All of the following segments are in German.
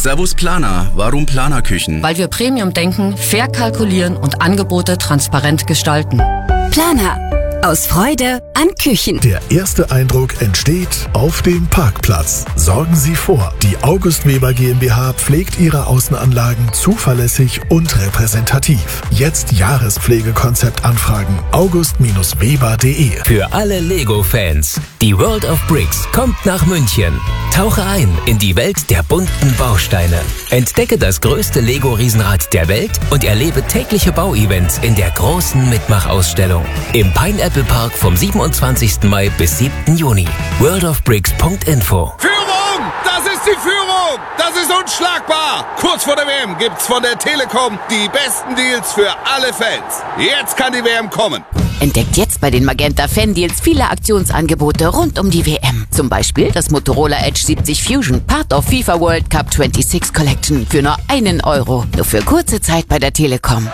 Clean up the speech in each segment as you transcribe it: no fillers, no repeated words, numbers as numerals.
Servus Planer. Warum Planerküchen? Weil wir Premium denken, fair kalkulieren und Angebote transparent gestalten. Planer. Aus Freude an Küchen. Der erste Eindruck entsteht auf dem Parkplatz. Sorgen Sie vor. Die August Weber GmbH pflegt Ihre Außenanlagen zuverlässig und repräsentativ. Jetzt Jahrespflegekonzept anfragen. august-weber.de. Für alle Lego-Fans. Die World of Bricks kommt nach München. Tauche ein in die Welt der bunten Bausteine. Entdecke das größte Lego-Riesenrad der Welt und erlebe tägliche Bauevents in der großen Mitmachausstellung. Im Pineapple Park vom 27. Mai bis 7. Juni. worldofbricks.info. Führung! Das ist die Führung! Das ist unschlagbar! Kurz vor der WM gibt's von der Telekom die besten Deals für alle Fans. Jetzt kann die WM kommen. Entdeckt jetzt bei den Magenta Fan Deals viele Aktionsangebote rund um die WM. Zum Beispiel das Motorola Edge 70 Fusion, Part of FIFA World Cup 26 Collection für nur €1. Nur für kurze Zeit bei der Telekom.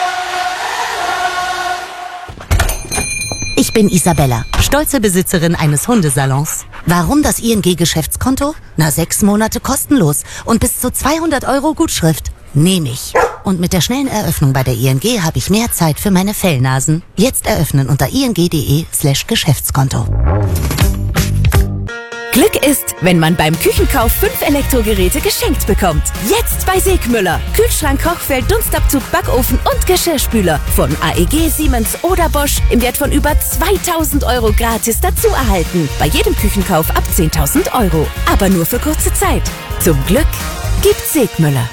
Ich bin Isabella, stolze Besitzerin eines Hundesalons. Warum das ING-Geschäftskonto? 6 Monate kostenlos und bis zu €200 Gutschrift. Nehme ich. Und mit der schnellen Eröffnung bei der ING habe ich mehr Zeit für meine Fellnasen. Jetzt eröffnen unter ing.de/Geschäftskonto. Glück ist, wenn man beim Küchenkauf 5 Elektrogeräte geschenkt bekommt. Jetzt bei Segmüller. Kühlschrank, Kochfeld, Dunstabzug, Backofen und Geschirrspüler. Von AEG, Siemens oder Bosch im Wert von über 2.000 € gratis dazu erhalten. Bei jedem Küchenkauf ab 10.000 €. Aber nur für kurze Zeit. Zum Glück gibt's Segmüller.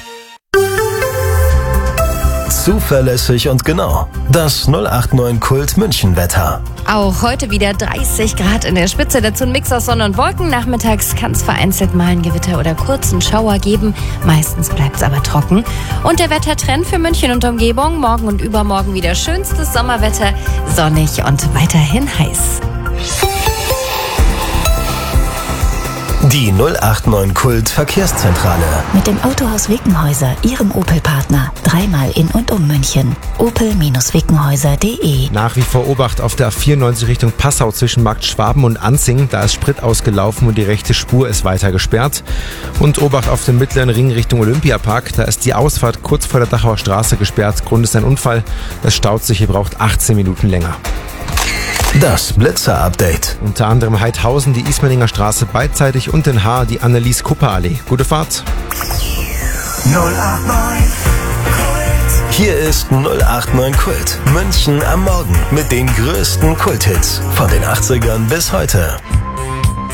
Zuverlässig und genau. Das 089 Kult München Wetter. Auch heute wieder 30 Grad in der Spitze, dazu ein Mix aus Sonne und Wolken. Nachmittags kann es vereinzelt mal ein Gewitter oder kurzen Schauer geben. Meistens bleibt es aber trocken. Und der Wettertrend für München und Umgebung. Morgen und übermorgen wieder schönstes Sommerwetter, sonnig und weiterhin heiß. Die 089 Kult Verkehrszentrale. Mit dem Autohaus Wickenhäuser, Ihrem Opel-Partner. Dreimal in und um München. opel-wickenhäuser.de. Nach wie vor Obacht auf der A94 Richtung Passau zwischen Markt Schwaben und Anzing. Da ist Sprit ausgelaufen und die rechte Spur ist weiter gesperrt. Und Obacht auf dem mittleren Ring Richtung Olympiapark. Da ist die Ausfahrt kurz vor der Dachauer Straße gesperrt. Grund ist ein Unfall. Das staut sich, ihr braucht 18 Minuten länger. Das Blitzer-Update. Unter anderem Heidhausen, die Ismaninger Straße beidseitig und in Haar die Annelies-Kupper-Allee. Gute Fahrt. 089 Kult. Hier ist 089 Kult. München am Morgen mit den größten Kulthits von den 80ern bis heute.